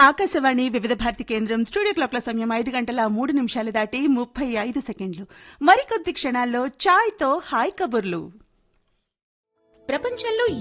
ఆకాశవాణి వివిధ భారతి కేంద్రం స్టూడియో క్లాక్ల సమయం 5:03 దాటి 35 మరికొద్ది క్షణాల్లో చాయ్తో హాయ్ కబుర్లు. ప్రపంచంలో